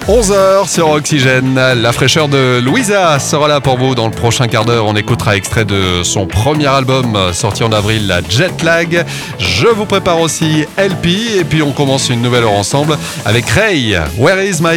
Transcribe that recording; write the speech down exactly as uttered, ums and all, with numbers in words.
onze heures sur Oxygène. La fraîcheur de Louisa sera là pour vous dans le prochain quart d'heure. On écoutera extrait de son premier album sorti en avril, la Jet Lag. Je vous prépare aussi L P et puis on commence une nouvelle heure ensemble avec Ray. Where is my